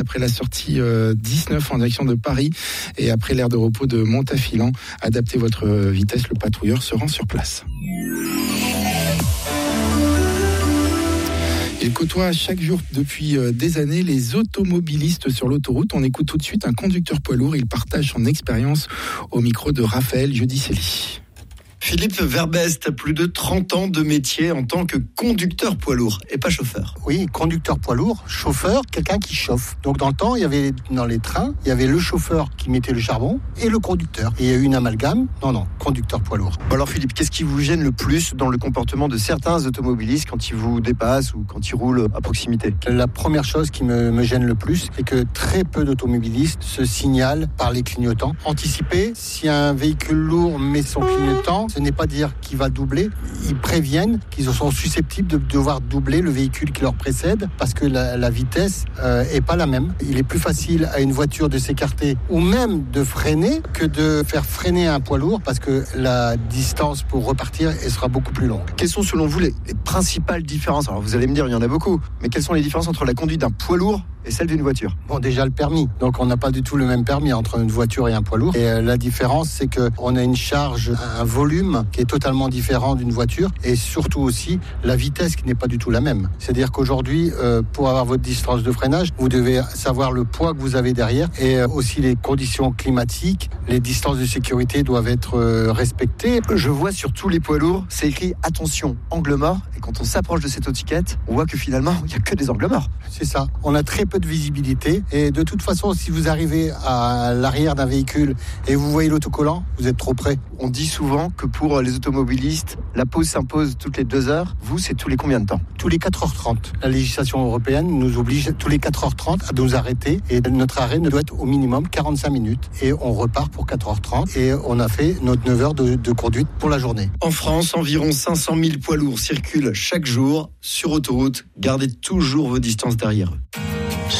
après la sortie 19 en direction de Paris et après l'aire de repos de Montafilan. Adaptez votre vitesse, le patrouilleur se rend sur place. Il côtoie chaque jour depuis des années les automobilistes sur l'autoroute. On écoute tout de suite un conducteur poids lourd. Il partage son expérience au micro de Raphaël Giudicelli. Philippe Verbest, plus de 30 ans de métier en tant que conducteur poids lourd et pas chauffeur. Oui, conducteur poids lourd, chauffeur, quelqu'un qui chauffe. Donc dans le temps, il y avait dans les trains, il y avait le chauffeur qui mettait le charbon et le conducteur. Et il y a eu une amalgame. Non, conducteur poids lourd. Alors Philippe, qu'est-ce qui vous gêne le plus dans le comportement de certains automobilistes quand ils vous dépassent ou quand ils roulent à proximité ? La première chose qui me gêne le plus, c'est que très peu d'automobilistes se signalent par les clignotants. Anticiper, si un véhicule lourd met son clignotant, ce n'est pas dire qu'il va doubler. Ils préviennent qu'ils sont susceptibles de devoir doubler le véhicule qui leur précède parce que la vitesse est pas la même. Il est plus facile à une voiture de s'écarter ou même de freiner que de faire freiner un poids lourd parce que la distance pour repartir elle sera beaucoup plus longue. Quelles sont selon vous les principales différences ? Alors vous allez me dire, il y en a beaucoup, mais quelles sont les différences entre la conduite d'un poids lourd et celle d'une voiture ? Bon, déjà le permis. Donc on n'a pas du tout le même permis entre une voiture et un poids lourd. Et la différence, c'est qu'on a une charge, un volume qui est totalement différent d'une voiture et surtout aussi la vitesse qui n'est pas du tout la même. C'est-à-dire qu'aujourd'hui, pour avoir votre distance de freinage, vous devez savoir le poids que vous avez derrière et aussi les conditions climatiques, les distances de sécurité doivent être respectées. Je vois sur tous les poids lourds, c'est écrit « Attention, angle mort ». Et quand on s'approche de cette étiquette, on voit que finalement, il n'y a que des angles morts. C'est ça. On a très peu de visibilité et de toute façon, si vous arrivez à l'arrière d'un véhicule et vous voyez l'autocollant, vous êtes trop près. On dit souvent que pour les automobilistes, la pause s'impose toutes les 2 heures. Vous, c'est tous les combien de temps ? Tous les 4h30. La législation européenne nous oblige tous les 4h30 à nous arrêter et notre arrêt ne doit être au minimum 45 minutes. Et on repart pour 4h30 et on a fait notre 9 heures de conduite pour la journée. En France, environ 500 000 poids lourds circulent chaque jour sur autoroute. Gardez toujours vos distances derrière eux.